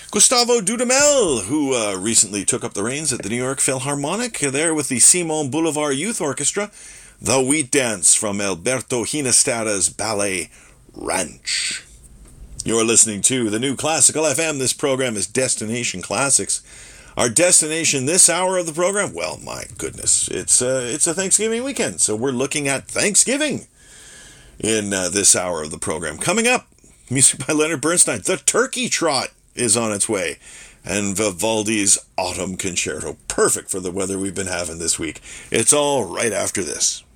Gustavo Dudamel, who recently took up the reins at the New York Philharmonic, there with the Simon Bolivar Youth Orchestra, The Wheat Dance from Alberto Ginastera's ballet Ranch. You're listening to the new Classical FM. This program is Destination Classics. Our destination this hour of the program, well, my goodness, it's a Thanksgiving weekend, so we're looking at Thanksgiving in this hour of the program. Coming up, music by Leonard Bernstein. The Turkey Trot is on its way, and Vivaldi's Autumn Concerto, perfect for the weather we've been having this week. It's all right after this.